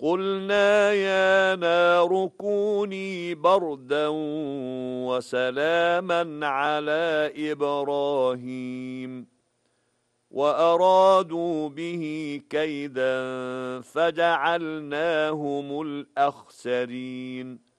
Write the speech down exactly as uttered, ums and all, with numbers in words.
قُلْنَا يَا نَارُ كُونِي بَرْدًا وَسَلَامًا عَلَى إِبْرَاهِيمَ وَأَرَادُوا بِهِ كَيْدًا فَجَعَلْنَاهُمُ الْأَخْسَرِينَ